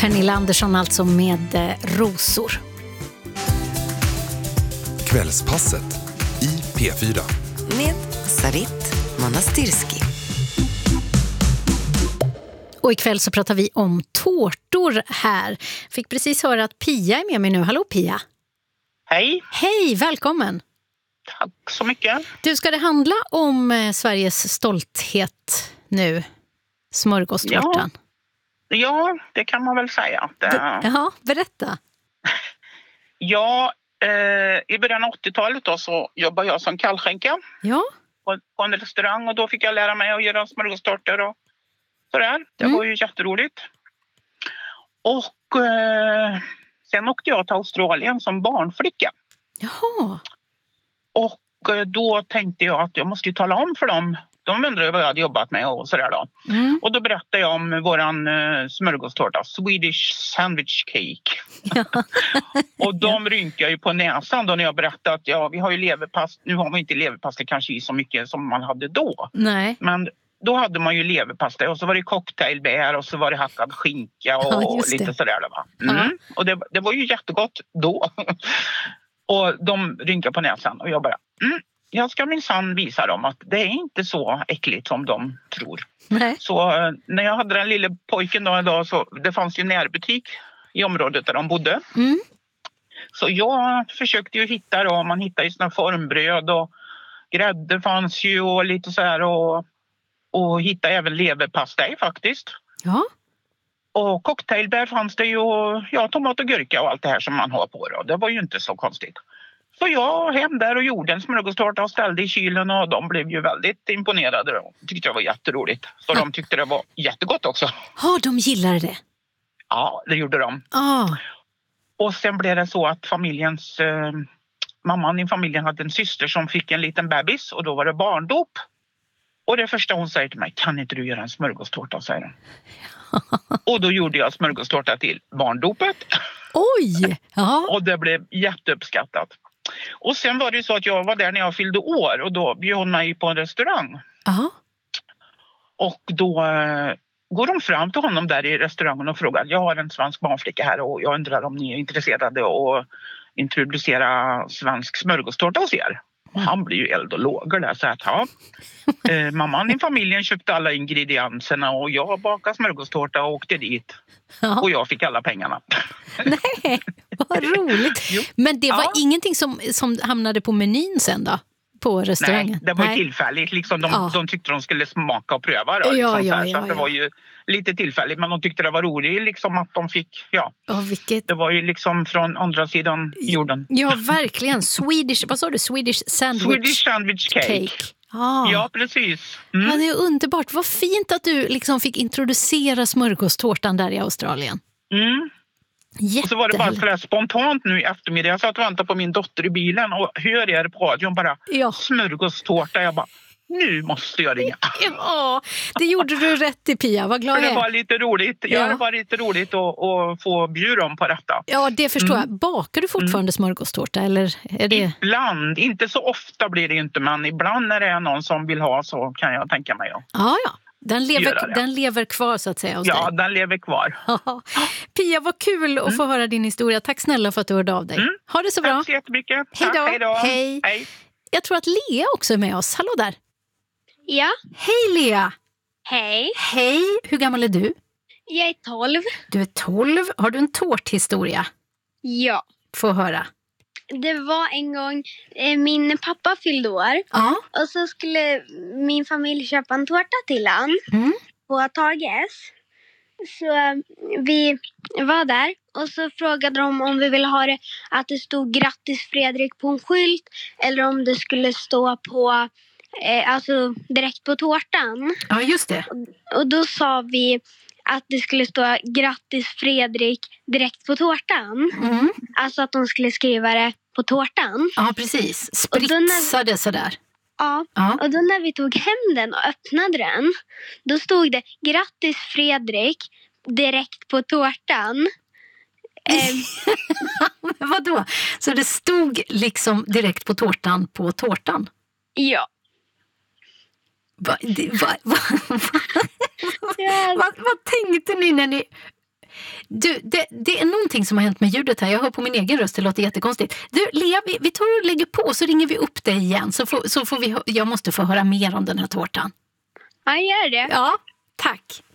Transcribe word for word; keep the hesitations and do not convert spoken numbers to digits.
Pernilla Andersson alltså med eh, Rosor. Kvällspasset i P fyra. Med Sarit Monastirski. Och ikväll så pratar vi om tårtor här. Fick precis höra att Pia är med mig nu. Hallå Pia. Hej. Hej, välkommen. Tack så mycket. Du, ska det handla om eh, Sveriges stolthet nu? Smörgåstårtan. Ja, ja, det kan man väl säga. Det... Det, jaha, berätta. Ja, eh, i början av åttiotalet då så jobbade jag som kallskänka Ja. på, på en restaurang och då fick jag lära mig att göra smörgåstårtor och sådär. Det Mm. var ju jätteroligt. Och eh, sen åkte jag till Australien som barnflicka. Jaha. Och eh, då tänkte jag att jag måste ju tala om för dem. De undrade vad jag hade jobbat med och sådär då. Mm. Och då berättade jag om våran uh, smörgåstårta, Swedish Sandwich Cake. Ja. Och de rynkade ju på näsan då när jag berättade att ja, vi har ju leverpasta. Nu har vi inte leverpasta kanske i så mycket som man hade då. Nej. Men då hade man ju leverpasta och så var det cocktailbär och så var det hackad skinka och Ja, just det. lite sådär då, va. Mm. Ja. Och det, det var ju jättegott då. Och de rynkade på näsan och jag bara... Mm. Jag ska minsann visa dem att det är inte så äckligt som de tror. Nej. Så eh, när jag hade den lilla pojken då en dag så det fanns ju närbutik i området där de bodde. Mm. Så jag försökte ju hitta då, man hittade ju såna formbröd och grädde fanns ju och lite så här och, och hittade även leverpastej faktiskt. Ja. Och cocktailbär fanns det ju och ja, tomat och gurka och allt det här som man har på då. Det var ju inte så konstigt. Så jag hem där och gjorde en smörgåstårta och ställde i kylen och de blev ju väldigt imponerade då. Tyckte det var jätteroligt. Så de tyckte det var jättegott också. Ja, de gillade det. Ja, det gjorde de. Ah. Och sen blev det så att familjens... Eh, mamman i familjen hade en syster som fick en liten bebis och då var det barndop. Och det första hon säger till mig, kan inte du göra en smörgåstårta, säger hon. Och då gjorde jag smörgåstårta till barndopet. Oj! Ja. Och det blev jätteuppskattat. Och sen var det ju så att jag var där när jag fyllde år och då bjöd hon mig på en restaurang. Ja. Och då eh, går de fram till honom där i restaurangen och frågar, jag har en svensk barnflicka här och jag undrar om ni är intresserade att introducera svensk smörgåstårta hos er. Och han blir ju eld och lågor där så att ja, eh, mamman i familjen köpte alla ingredienserna och jag bakade smörgåstårta och åkte dit. Ja. Och jag fick alla pengarna. Nej, vad roligt. Jo. Men det var Ja. ingenting som, som hamnade på menyn sen då? På restaurangen? Nej, det var ju tillfälligt. Liksom de, Ja. de tyckte de skulle smaka och pröva. Då, Ja, liksom, ja, så här. ja, så att det ja. var ju lite tillfälligt. Men de tyckte det var roligt liksom, att de fick... Ja, Ja, vilket... det var ju liksom från andra sidan jorden. Ja, verkligen. Swedish, vad sa du? Swedish sandwich, Swedish sandwich cake. cake. Ah. Ja, precis. Mm. Ja, det är underbart. Vad fint att du liksom fick introducera smörgåstårtan där i Australien. Mm. Och så var det bara så där spontant nu i eftermiddag. Jag satt och väntade på min dotter i bilen och hör er på radion bara Ja. smörgåstårta. Jag bara, nu måste jag ringa. Ja, det gjorde du rätt i, Pia. Vad glad För jag det är. var lite roligt. Ja, Ja. det var lite roligt att, att få bjuda dem på detta. Ja, det förstår Mm. jag. Bakar du fortfarande smörgåstårta eller är det... Ibland, inte så ofta blir det inte, men ibland när det är någon som vill ha så kan jag tänka mig. Ja, Ja, ja. Den Göra lever, det. den lever kvar så att säga hos ja dig. den lever kvar. Ja. Pia, vad kul att få höra din historia. Tack snälla för att du hörde av dig. Mm. Ha det så bra. Tack så jättemycket. Hej Tack, då. hej då. Hej. Hej. Jag tror att Lea också är med oss. Hallå där. Ja, Hej Lea. hej. Hej. Hur gammal är du? Jag är tolv. Du är tolv. Har du en tårthistoria? Ja. Få höra. Det var en gång eh, min pappa fyllde år. Ja. Och så skulle min familj köpa en tårta till han Mm. på Tages. Så eh, vi var där och så frågade de om vi ville ha det att det stod grattis Fredrik på en skylt. Eller om det skulle stå på, eh, alltså direkt på tårtan. Ja, just det. Och då sa vi att det skulle stå grattis Fredrik direkt på tårtan. Mm. Alltså att de skulle skriva det på tårtan. Ja, precis. Och då när- Spritsade sådär. Ja, Ja. och då när vi tog hem den och öppnade den, då stod det grattis Fredrik direkt på tårtan. Eh, Men vadå? Så det stod liksom direkt på tårtan på tårtan? ja. Va, det, va, va, Ja, vad, vad tänkte ni när ni... Du, det, det är någonting som har hänt med ljudet här. Jag hör på min egen röst, det låter jättekonstigt. Du, Lea, vi, vi tar och lägger på så ringer vi upp dig igen. Så får, så får vi, jag måste få höra mer om den här tårtan. Ja, gör det. Ja, tack.